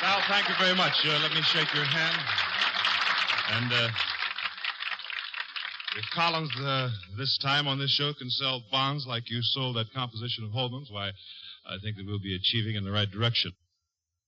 Val, thank you very much. Let me shake your hand. And if Collins, this time on this show, can sell bonds like you sold that composition of Holman's, why, I think that we'll be achieving in the right direction.